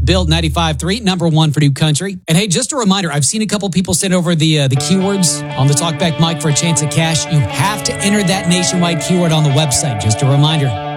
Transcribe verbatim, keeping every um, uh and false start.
Built ninety-five point three, number one for New Country. And hey, just a reminder, I've seen a couple people send over the uh, the keywords on the Talkback mic for a chance at cash. You have to enter that nationwide keyword on the website. Just a reminder.